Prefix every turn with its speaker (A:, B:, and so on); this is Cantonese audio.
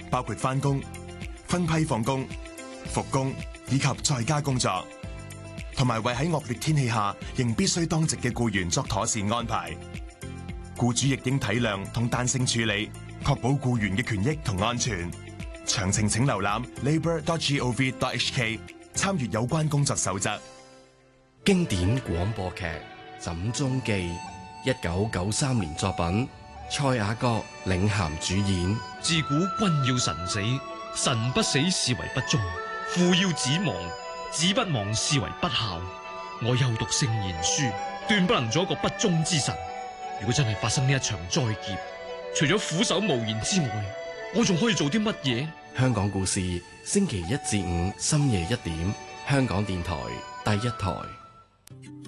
A: 包括返工、分批放工、復工以及在家工作，同埋為喺惡劣天氣下仍必須當值嘅僱員作妥善安排。僱主亦應體諒同彈性處理，確保僱員嘅權益同安全。詳情請瀏覽 labour.gov.hk 參閱有關工作守則。
B: 經典廣播劇《枕中記》，1993年作品，蔡雅閣領銜主演。
C: 自古君要臣死，臣不死是為不忠；父要子亡，子不亡是為不孝。我又讀聖賢書，斷不能做一個不忠之臣。如果真係發生呢一場災劫，除咗俯首無言之外，我仲可以做啲乜嘢？
B: 香港故事，星期1至5深夜1點，香港電台第一台。